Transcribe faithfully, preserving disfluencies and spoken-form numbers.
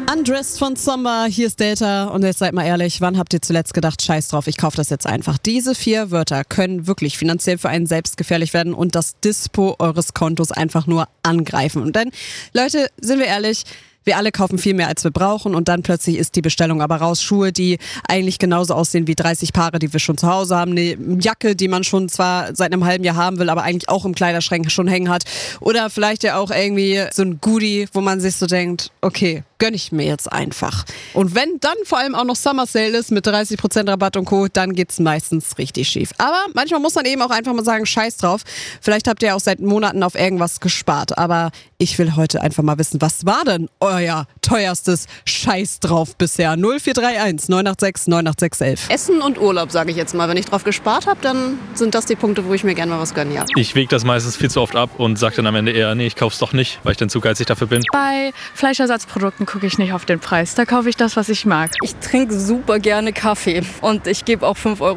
Undressed von Summer, hier ist Delta und jetzt seid mal ehrlich, wann habt ihr zuletzt gedacht, scheiß drauf, ich kaufe das jetzt einfach. Diese vier Wörter können wirklich finanziell für einen selbst gefährlich werden und das Dispo eures Kontos einfach nur angreifen. Und dann, Leute, sind wir ehrlich, wir alle kaufen viel mehr, als wir brauchen und dann plötzlich ist die Bestellung aber raus. Schuhe, die eigentlich genauso aussehen wie dreißig Paare, die wir schon zu Hause haben. Eine Jacke, die man schon zwar seit einem halben Jahr haben will, aber eigentlich auch im Kleiderschrank schon hängen hat. Oder vielleicht ja auch irgendwie so ein Goodie, wo man sich so denkt, okay, gönn ich mir jetzt einfach. Und wenn dann vor allem auch noch Summer Sale ist mit dreißig Prozent Rabatt und Co., dann geht's meistens richtig schief. Aber manchmal muss man eben auch einfach mal sagen, scheiß drauf. Vielleicht habt ihr auch seit Monaten auf irgendwas gespart. Aber ich will heute einfach mal wissen, was war denn euer teuerstes Scheiß drauf bisher? null vier drei eins neun acht sechs neun acht sechs elf. Essen und Urlaub, sage ich jetzt mal. Wenn ich drauf gespart habe, dann sind das die Punkte, wo ich mir gerne mal was gönne, ja. Ich wege das meistens viel zu oft ab und sage dann am Ende eher, nee, ich kauf's doch nicht, weil ich dann zu geizig dafür bin. Bei Fleischersatzprodukten gucke ich nicht auf den Preis. Da kaufe ich das, was ich mag. Ich trinke super gerne Kaffee und ich gebe auch fünf Euro